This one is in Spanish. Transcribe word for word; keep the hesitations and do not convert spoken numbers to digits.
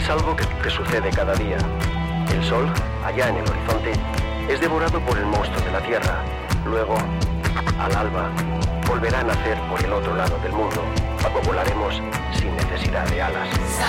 Es algo que, que sucede cada día. El sol, allá en el horizonte, es devorado por el monstruo de la Tierra. Luego, al alba, volverá a nacer por el otro lado del mundo. Volaremos sin necesidad de alas.